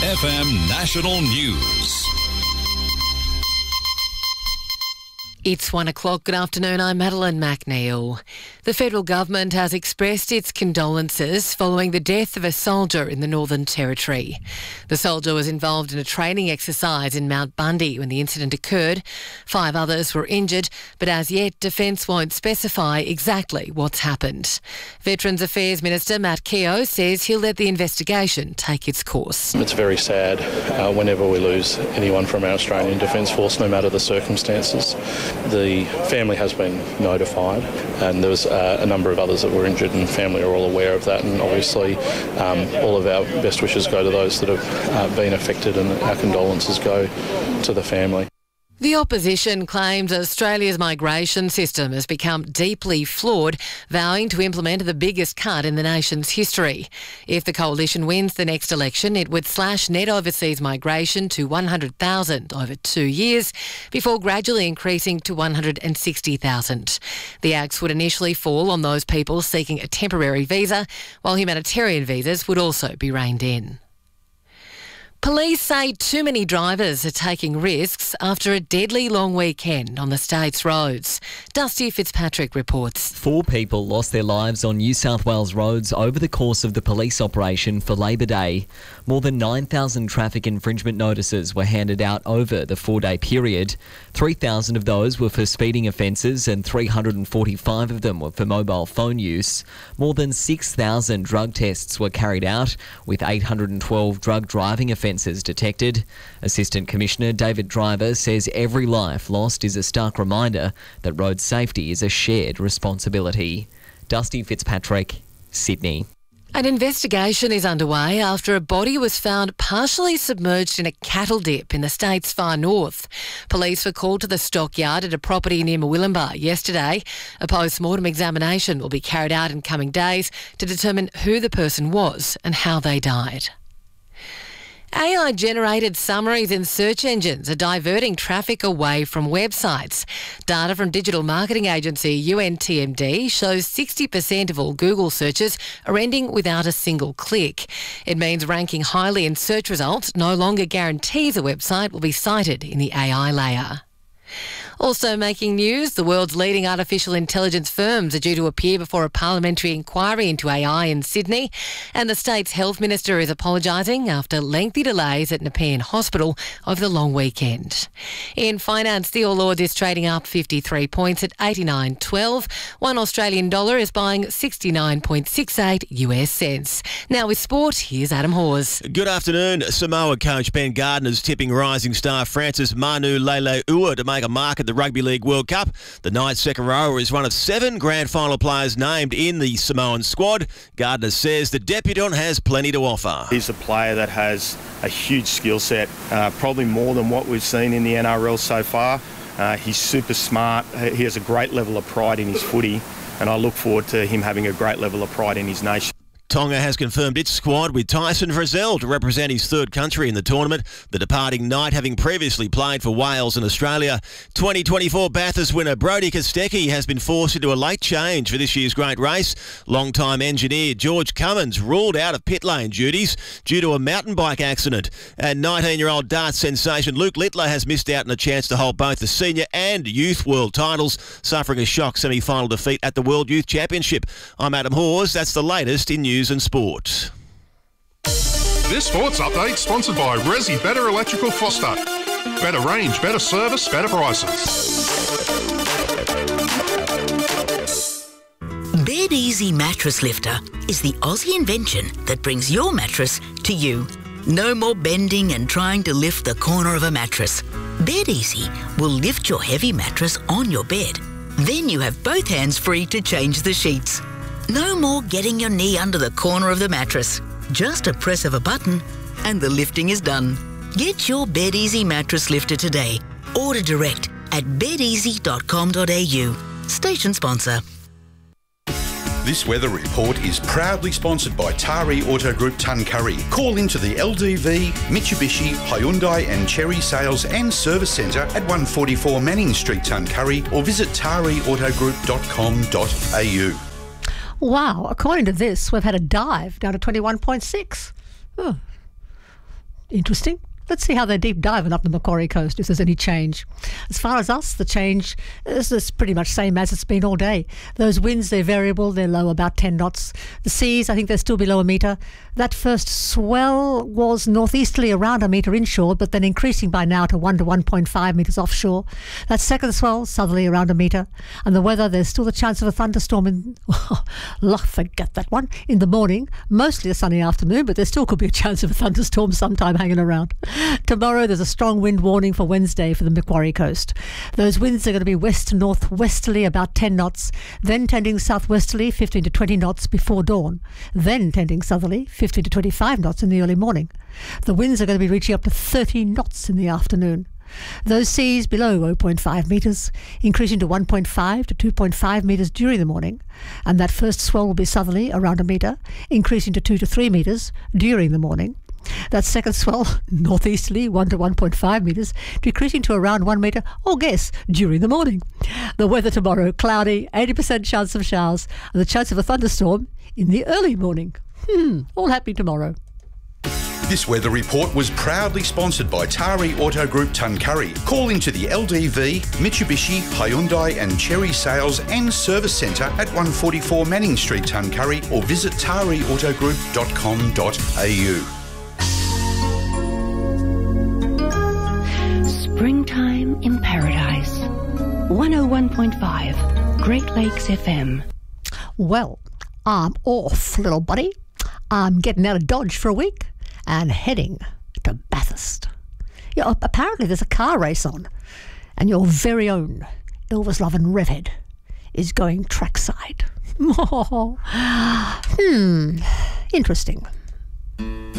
FM National News. It's 1 o'clock. Good afternoon. I'm Madeline McNeil. The federal government has expressed its condolences following the death of a soldier in the Northern Territory. The soldier was involved in a training exercise in Mount Bundy when the incident occurred. 5 others were injured, but as yet, Defence won't specify exactly what's happened. Veterans Affairs Minister Matt Keogh says he'll let the investigation take its course. It's very sad whenever we lose anyone from our Australian Defence Force, no matter the circumstances. The family has been notified, and there was a number of others that were injured, and family are all aware of that, and obviously all of our best wishes go to those that have been affected, and our condolences go to the family. The opposition claims Australia's migration system has become deeply flawed, vowing to implement the biggest cut in the nation's history. If the coalition wins the next election, it would slash net overseas migration to 100,000 over 2 years, before gradually increasing to 160,000. The axe would initially fall on those people seeking a temporary visa, while humanitarian visas would also be reined in. Police say too many drivers are taking risks after a deadly long weekend on the state's roads. Dusty Fitzpatrick reports. 4 people lost their lives on New South Wales roads over the course of the police operation for Labor Day. More than 9,000 traffic infringement notices were handed out over the 4-day period. 3,000 of those were for speeding offences and 345 of them were for mobile phone use. More than 6,000 drug tests were carried out, with 812 drug driving offences detected. Assistant Commissioner David Driver says every life lost is a stark reminder that road safety is a shared responsibility. Dusty Fitzpatrick, Sydney. An investigation is underway after a body was found partially submerged in a cattle dip in the state's far north. Police were called to the stockyard at a property near Murwillumbah yesterday. A post-mortem examination will be carried out in coming days to determine who the person was and how they died. AI-generated summaries in search engines are diverting traffic away from websites. Data from digital marketing agency UNTMD shows 60% of all Google searches are ending without a single click. It means ranking highly in search results no longer guarantees a website will be cited in the AI layer. Also making news, the world's leading artificial intelligence firms are due to appear before a parliamentary inquiry into AI in Sydney, and the state's health minister is apologising after lengthy delays at Nepean Hospital over the long weekend. In finance, the All Ords is trading up 53 points at 89.12. $1 Australian dollar is buying 69.68 US cents. Now with sport, here's Adam Hawes. Good afternoon. Samoa coach Ben Gardner's tipping rising star Francis Manu Leilua to make a mark at the Rugby League World Cup. The Knights' Sekoroa is one of 7 grand final players named in the Samoan squad. Gardner says the debutant has plenty to offer. He's a player that has a huge skill set, probably more than what we've seen in the NRL so far. He's super smart. He has a great level of pride in his footy, and I look forward to him having a great level of pride in his nation. Tonga has confirmed its squad with Tyson Frizzell to represent his third country in the tournament, the departing Knight having previously played for Wales and Australia. 2024 Bathurst winner Brodie Kostecki has been forced into a late change for this year's great race. Long-time engineer George Cummins ruled out of pit lane duties due to a mountain bike accident. And 19-year-old darts sensation Luke Littler has missed out on a chance to hold both the senior and youth world titles, suffering a shock semi-final defeat at the World Youth Championship. I'm Adam Hawes. That's the latest in news and sport. This sports update sponsored by Resi Better Electrical Foster. Better range, better service, better prices. Bed Easy Mattress Lifter is the Aussie invention that brings your mattress to you. No more bending and trying to lift the corner of a mattress. Bed Easy will lift your heavy mattress on your bed. Then you have both hands free to change the sheets. No more getting your knee under the corner of the mattress. Just a press of a button and the lifting is done. Get your Bed Easy mattress lifter today. Order direct at bedeasy.com.au. Station sponsor. This weather report is proudly sponsored by Tari Auto Group Tuncurry. Call into the LDV, Mitsubishi, Hyundai and Chery Sales and Service Centre at 144 Manning Street, Tuncurry, or visit tariautogroup.com.au. Wow, according to this, we've had a dive down to 21.6. Oh. Interesting. Let's see how they're deep diving up the Macquarie Coast, if there's any change. As far as us, the change is pretty much same as it's been all day. Those winds, they're variable. They're low, about 10 knots. The seas, I think they're still below a metre. That first swell was northeasterly around a metre inshore, but then increasing by now to 1 to 1.5 metres offshore. That second swell, southerly around a metre. And the weather, there's still the chance of a thunderstorm in, forget that one, in the morning. Mostly a sunny afternoon, but there still could be a chance of a thunderstorm sometime hanging around. Tomorrow there's a strong wind warning for Wednesday for the Macquarie Coast. Those winds are going to be west to northwesterly about 10 knots, then tending southwesterly 15 to 20 knots before dawn, then tending southerly 15 to 25 knots in the early morning. The winds are going to be reaching up to 30 knots in the afternoon. Those seas below 0.5 metres, increasing to 1.5 to 2.5 metres during the morning, and that first swell will be southerly around a metre, increasing to 2 to 3 metres during the morning. That second swell, northeasterly, 1 to 1.5 metres, decreasing to around 1 metre, or guess, during the morning. The weather tomorrow, cloudy, 80% chance of showers, and the chance of a thunderstorm in the early morning. All happening tomorrow. This weather report was proudly sponsored by Tari Auto Group Tuncurry. Call into the LDV, Mitsubishi, Hyundai and Cherry Sales and Service Centre at 144 Manning Street, Tuncurry, or visit tariautogroup.com.au. Springtime in Paradise. 101.5 Great Lakes FM. Well, I'm off, little buddy. I'm getting out of Dodge for a week and heading to Bathurst. Yeah, apparently there's a car race on, and your very own Elvis Lovin' Revhead is going trackside. Interesting.